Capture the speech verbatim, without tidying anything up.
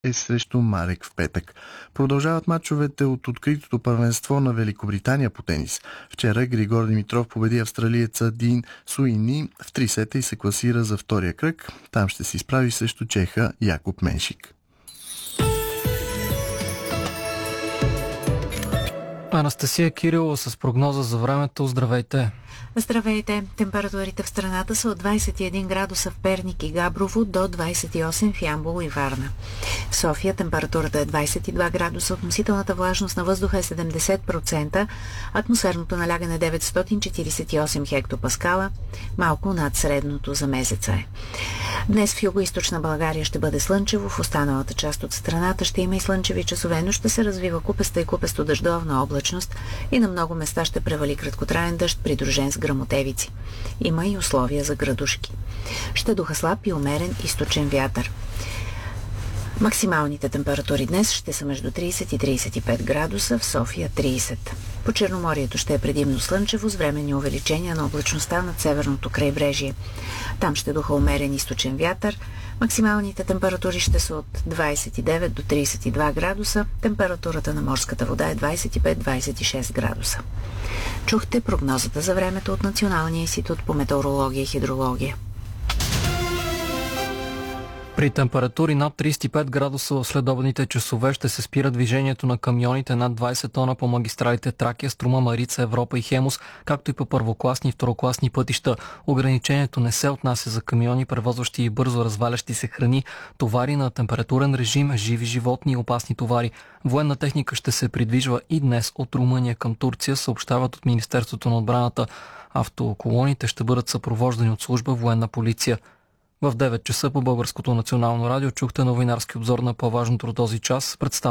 е срещу Марек в петък. Продължават мачовете от откритото първенство на Великобритания по тенис. Вчера Григор Димитров победи австралиеца Дин Суини в три сета и се класира за втория кръг. Там ще се изправи срещу чеха Якоб Меншик. Анастасия Кирилова с прогноза за времето. Здравейте! Здравейте! Температурите в страната са от двадесет и един градуса в Перник и Габрово до двадесет и осем в Ямбол и Варна. В София температурата е двадесет и два градуса, относителната влажност на въздуха е седемдесет процента, атмосферното налягане деветстотин четиридесет и осем хектопаскала, малко над средното за месеца е. Днес в югоизточна България ще бъде слънчево, в останалата част от страната ще има и слънчеви часове, но ще се развива купеста и купесто дъждовна облачност и на много места ще превали краткотраен дъжд, придружен с гръмотевици. Има и условия за градушки. Ще духа слаб и умерен източен вятър. Максималните температури днес ще са между тридесет и тридесет и пет градуса, в София тридесет. По Черноморието ще е предимно слънчево с временни увеличения на облачността над северното крайбрежие. Там ще духа умерен източен вятър. Максималните температури ще са от двадесет и девет до тридесет и два градуса. Температурата на морската вода е двадесет и пет до двадесет и шест градуса. Чухте прогнозата за времето от Националния институт по метеорология и хидрология. При температури над тридесет и пет градуса в следобедните часове ще се спира движението на камионите над двадесет тона по магистралите Тракия, Струма, Марица, Европа и Хемус, както и по първокласни и второкласни пътища. Ограничението не се отнася за камиони, превозващи и бързо развалящи се храни, товари на температурен режим, живи животни и опасни товари. Военна техника ще се придвижва и днес от Румъния към Турция, съобщават от Министерството на отбраната. Автоколоните ще бъдат съпровождани от служба военна полиция. В девет часа по Българското национално радио чухте новинарски обзор на по-важното до този час. Представя